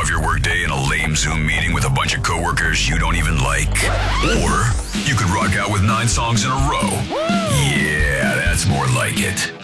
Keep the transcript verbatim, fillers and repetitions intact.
off your workday in a lame Zoom meeting with a bunch of coworkers you don't even like. Or you could rock out with nine songs in a row. Yeah, that's more like it.